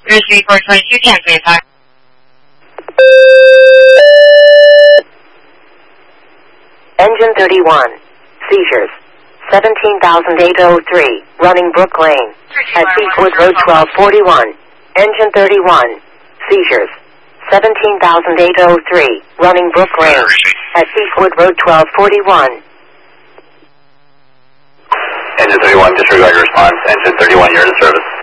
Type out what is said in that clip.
Grizzly 422, cancel your talk. Engine 31. Seizures. 17,803. Running Brook Lane. At Beechwood Road 1241. Engine 31. Seizures. 17,803. Running Brook Lane. At Beechwood Road 1241. Engine 31, disregard your response. Engine 31, you're in service.